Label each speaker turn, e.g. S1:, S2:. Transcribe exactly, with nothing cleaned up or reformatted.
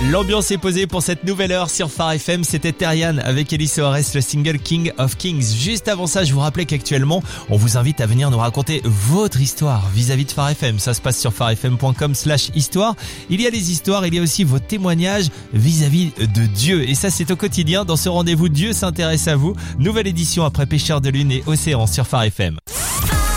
S1: L'ambiance est posée pour cette nouvelle heure sur Phare F M. C'était Terrian avec Elie Soares, le single King of Kings. Juste avant ça, je vous rappelais qu'actuellement, on vous invite à venir nous raconter votre histoire vis-à-vis de Phare F M. Ça se passe sur pharefm point com slash histoire. Il y a les histoires, il y a aussi vos témoignages vis-à-vis de Dieu. Et ça, c'est au quotidien. Dans ce rendez-vous, Dieu s'intéresse à vous. Nouvelle édition après Pêcheurs de Lune et Océan sur Phare F M.